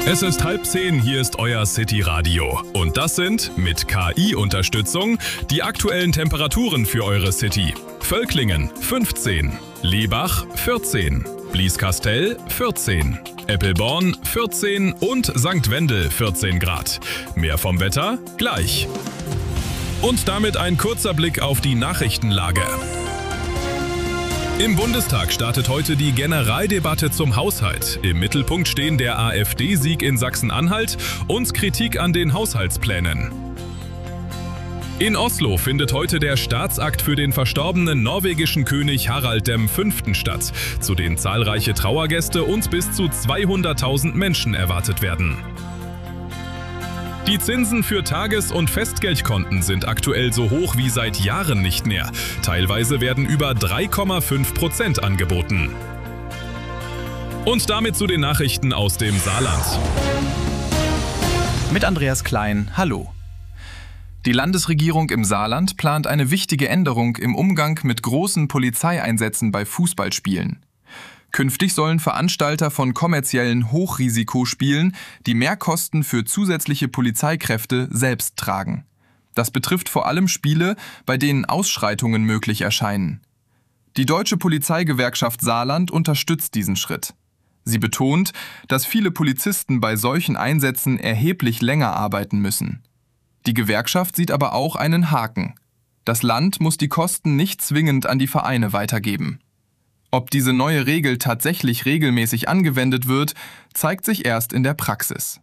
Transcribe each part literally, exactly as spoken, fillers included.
Es ist halb zehn, hier ist euer City Radio. Und das sind, mit K I-Unterstützung, die aktuellen Temperaturen für eure City. Völklingen fünfzehn, Lebach vierzehn, Blieskastel vierzehn, Eppelborn vierzehn und Sankt Wendel vierzehn Grad. Mehr vom Wetter gleich. Und damit ein kurzer Blick auf die Nachrichtenlage. Im Bundestag startet heute die Generaldebatte zum Haushalt. Im Mittelpunkt stehen der AfD-Sieg in Sachsen-Anhalt und Kritik an den Haushaltsplänen. In Oslo findet heute der Staatsakt für den verstorbenen norwegischen König Harald der Fünfte statt, zu dem zahlreiche Trauergäste und bis zu zweihunderttausend Menschen erwartet werden. Die Zinsen für Tages- und Festgeldkonten sind aktuell so hoch wie seit Jahren nicht mehr. Teilweise werden über drei Komma fünf Prozent angeboten. Und damit zu den Nachrichten aus dem Saarland. Mit Andreas Klein, hallo. Die Landesregierung im Saarland plant eine wichtige Änderung im Umgang mit großen Polizeieinsätzen bei Fußballspielen. Künftig sollen Veranstalter von kommerziellen Hochrisikospielen die Mehrkosten für zusätzliche Polizeikräfte selbst tragen. Das betrifft vor allem Spiele, bei denen Ausschreitungen möglich erscheinen. Die Deutsche Polizeigewerkschaft Saarland unterstützt diesen Schritt. Sie betont, dass viele Polizisten bei solchen Einsätzen erheblich länger arbeiten müssen. Die Gewerkschaft sieht aber auch einen Haken. Das Land muss die Kosten nicht zwingend an die Vereine weitergeben. Ob diese neue Regel tatsächlich regelmäßig angewendet wird, zeigt sich erst in der Praxis.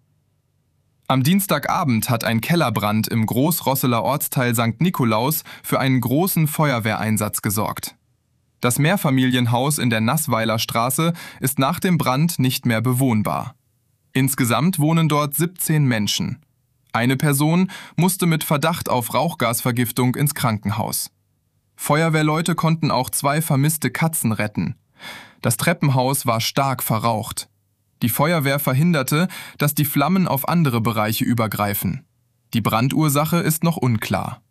Am Dienstagabend hat ein Kellerbrand im Großrosseler Ortsteil Sankt Nikolaus für einen großen Feuerwehreinsatz gesorgt. Das Mehrfamilienhaus in der Nassweiler Straße ist nach dem Brand nicht mehr bewohnbar. Insgesamt wohnen dort siebzehn Menschen. Eine Person musste mit Verdacht auf Rauchgasvergiftung ins Krankenhaus. Feuerwehrleute konnten auch zwei vermisste Katzen retten. Das Treppenhaus war stark verraucht. Die Feuerwehr verhinderte, dass die Flammen auf andere Bereiche übergreifen. Die Brandursache ist noch unklar.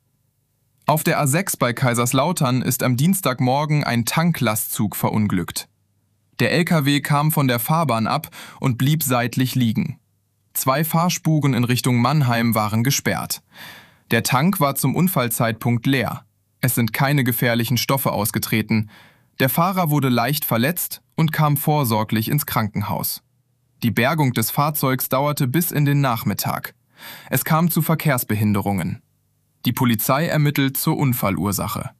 Auf der A sechs bei Kaiserslautern ist am Dienstagmorgen ein Tanklastzug verunglückt. Der L K W kam von der Fahrbahn ab und blieb seitlich liegen. Zwei Fahrspuren in Richtung Mannheim waren gesperrt. Der Tank war zum Unfallzeitpunkt leer. Es sind keine gefährlichen Stoffe ausgetreten. Der Fahrer wurde leicht verletzt und kam vorsorglich ins Krankenhaus. Die Bergung des Fahrzeugs dauerte bis in den Nachmittag. Es kam zu Verkehrsbehinderungen. Die Polizei ermittelt zur Unfallursache.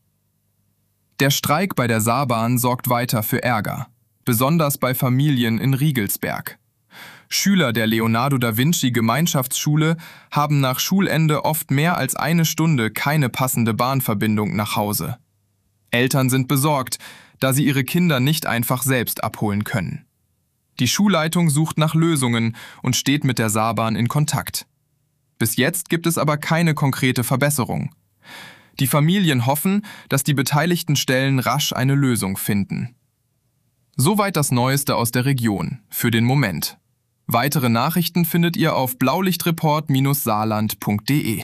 Der Streik bei der Saarbahn sorgt weiter für Ärger, besonders bei Familien in Riegelsberg. Schüler der Leonardo da Vinci Gemeinschaftsschule haben nach Schulende oft mehr als eine Stunde keine passende Bahnverbindung nach Hause. Eltern sind besorgt, da sie ihre Kinder nicht einfach selbst abholen können. Die Schulleitung sucht nach Lösungen und steht mit der Saarbahn in Kontakt. Bis jetzt gibt es aber keine konkrete Verbesserung. Die Familien hoffen, dass die beteiligten Stellen rasch eine Lösung finden. Soweit das Neueste aus der Region, für den Moment. Weitere Nachrichten findet ihr auf blaulichtreport Saarland punkt de.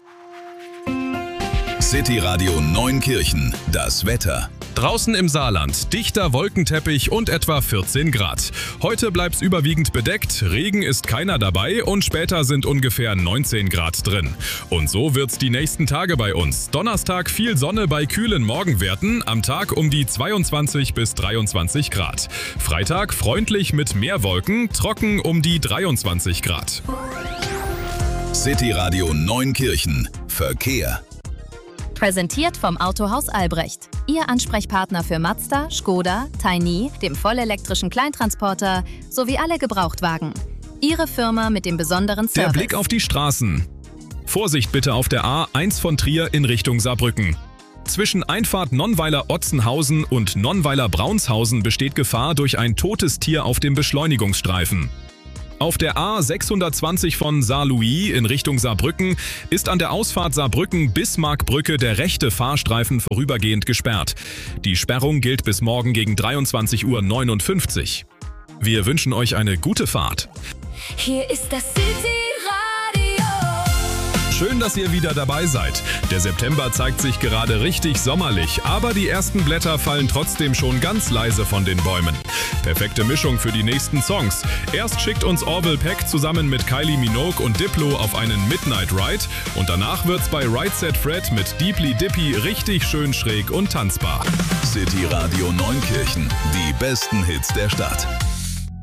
City Radio Neunkirchen, das Wetter. Draußen im Saarland dichter Wolkenteppich und etwa vierzehn Grad. Heute bleibt's überwiegend bedeckt, Regen ist keiner dabei und später sind ungefähr neunzehn Grad drin. Und so wird's die nächsten Tage bei uns. Donnerstag viel Sonne bei kühlen Morgenwerten, am Tag um die zweiundzwanzig bis dreiundzwanzig Grad. Freitag freundlich mit mehr Wolken, trocken um die dreiundzwanzig Grad. City Radio Neunkirchen, Verkehr. Präsentiert vom Autohaus Albrecht. Ihr Ansprechpartner für Mazda, Skoda, Tiny, dem vollelektrischen Kleintransporter sowie alle Gebrauchtwagen. Ihre Firma mit dem besonderen Service. Der Blick auf die Straßen. Vorsicht bitte auf der A eins von Trier in Richtung Saarbrücken. Zwischen Einfahrt Nonnweiler-Otzenhausen und Nonnweiler-Braunshausen besteht Gefahr durch ein totes Tier auf dem Beschleunigungsstreifen. Auf der A sechshundertzwanzig von Saarlouis in Richtung Saarbrücken ist an der Ausfahrt Saarbrücken-Bismarckbrücke der rechte Fahrstreifen vorübergehend gesperrt. Die Sperrung gilt bis morgen gegen dreiundzwanzig Uhr neunundfünfzig. Wir wünschen euch eine gute Fahrt. Hier ist das City Radio. schön, dass ihr wieder dabei seid. Der September zeigt sich gerade richtig sommerlich, aber die ersten Blätter fallen trotzdem schon ganz leise von den Bäumen. Perfekte Mischung für die nächsten Songs. Erst schickt uns Orville Peck zusammen mit Kylie Minogue und Diplo auf einen Midnight Ride und danach wird's bei Right Said Fred mit Deeply Dippy richtig schön schräg und tanzbar. City Radio Neunkirchen, die besten Hits der Stadt.